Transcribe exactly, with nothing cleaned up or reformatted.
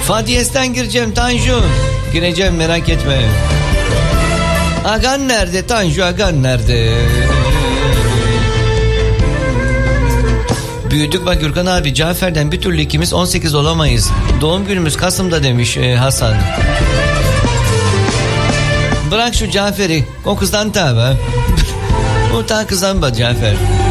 Fatih'ten gireceğim Tanju. Gireceğim, merak etme. Agan nerede Tanju, Agan nerede? Büyüdük bak Gürkan abi, Cafer'den bir türlü ikimiz on sekiz olamayız. Doğum günümüz Kasım'da demiş e, Hasan. Bırak şu Cafer'i, o kızdan tabi. O ta kızdan bak Cafer.